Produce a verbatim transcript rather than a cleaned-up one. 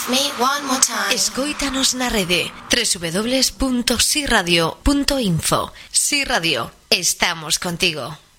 with me one more time. Escóitanos na rede doble u doble u doble u punto si radio punto info. Si Radio, estamos contigo.